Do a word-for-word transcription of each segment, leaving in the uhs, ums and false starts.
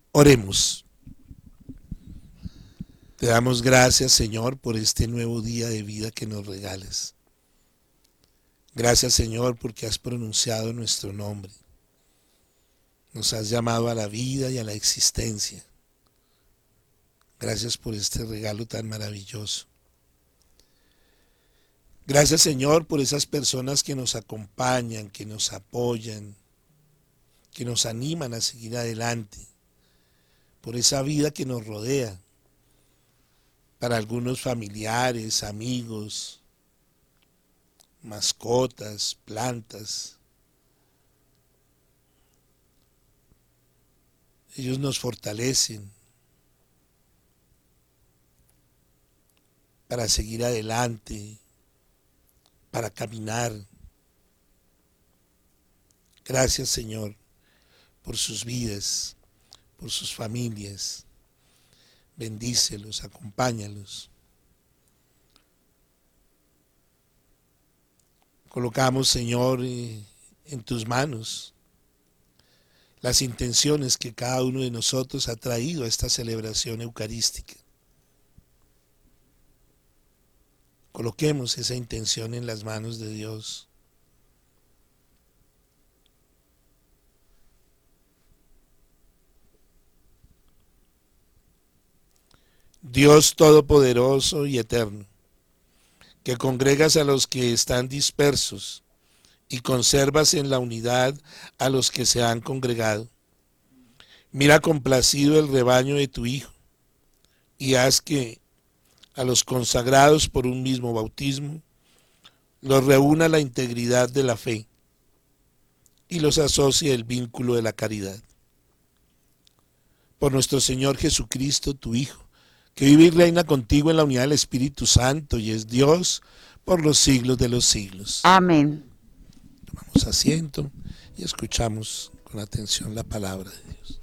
Oremos. Te damos gracias, Señor, por este nuevo día de vida que nos regales. Gracias, Señor, porque has pronunciado nuestro nombre. Nos has llamado a la vida y a la existencia. Gracias por este regalo tan maravilloso. Gracias, Señor, por esas personas que nos acompañan, que nos apoyan, que nos animan a seguir adelante, por esa vida que nos rodea, para algunos familiares, amigos, mascotas, plantas. Ellos nos fortalecen para seguir adelante, para caminar. Gracias, Señor, por sus vidas, por sus familias. Bendícelos, acompáñalos. Colocamos, Señor, en tus manos las intenciones que cada uno de nosotros ha traído a esta celebración eucarística. Coloquemos esa intención en las manos de Dios. Dios Todopoderoso y Eterno, que congregas a los que están dispersos y conservas en la unidad a los que se han congregado. Mira complacido el rebaño de tu Hijo y haz que a los consagrados por un mismo bautismo los reúna la integridad de la fe y los asocie el vínculo de la caridad. Por nuestro Señor Jesucristo, tu Hijo, que vive y reina contigo en la unidad del Espíritu Santo y es Dios por los siglos de los siglos. Amén. Tomamos asiento y escuchamos con atención la palabra de Dios.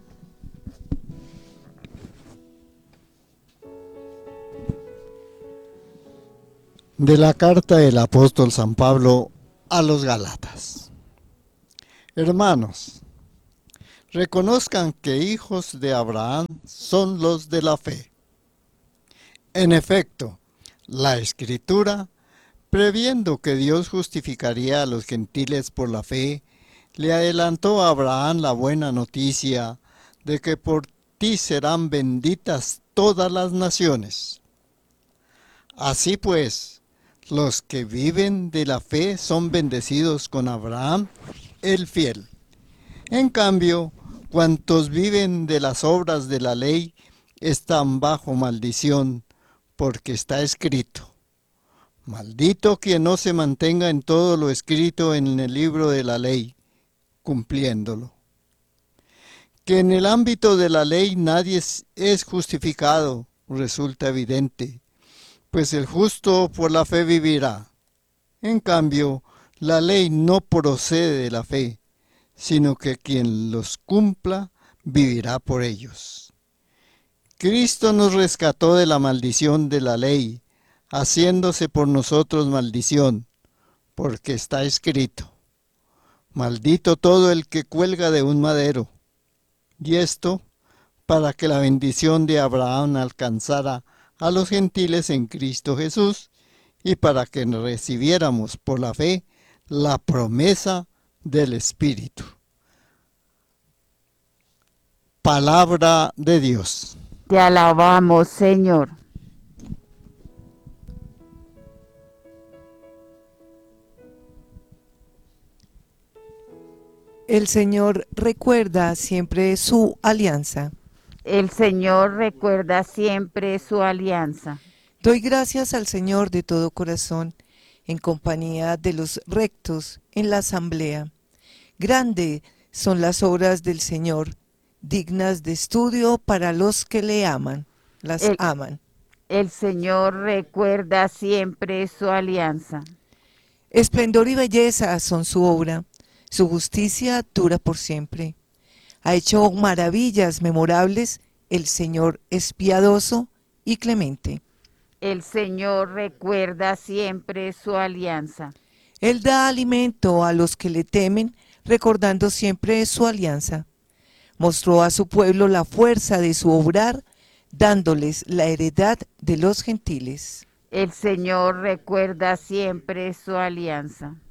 De la carta del apóstol San Pablo a los Gálatas. Hermanos, reconozcan que hijos de Abraham son los de la fe. En efecto, la Escritura, previendo que Dios justificaría a los gentiles por la fe, le adelantó a Abraham la buena noticia de que por ti serán benditas todas las naciones. Así pues, los que viven de la fe son bendecidos con Abraham, el fiel. En cambio, cuantos viven de las obras de la ley están bajo maldición, porque está escrito: maldito quien no se mantenga en todo lo escrito en el libro de la ley, cumpliéndolo. Que en el ámbito de la ley nadie es justificado, resulta evidente, pues el justo por la fe vivirá. En cambio, la ley no procede de la fe, sino que quien los cumpla vivirá por ellos. Cristo nos rescató de la maldición de la ley, haciéndose por nosotros maldición, porque está escrito: maldito todo el que cuelga de un madero. Y esto para que la bendición de Abraham alcanzara a los gentiles en Cristo Jesús, y para que recibiéramos por la fe la promesa del Espíritu. Palabra de Dios. Te alabamos, Señor. El Señor recuerda siempre su alianza. El Señor recuerda siempre su alianza. Doy gracias al Señor de todo corazón, en compañía de los rectos en la asamblea. Grande son las obras del Señor, dignas de estudio para los que le aman, las el, aman. El Señor recuerda siempre su alianza. Esplendor y belleza son su obra, su justicia dura por siempre. Ha hecho maravillas memorables, el Señor es piadoso y clemente. El Señor recuerda siempre su alianza. Él da alimento a los que le temen, recordando siempre su alianza. Mostró a su pueblo la fuerza de su obrar, dándoles la heredad de los gentiles. El Señor recuerda siempre su alianza.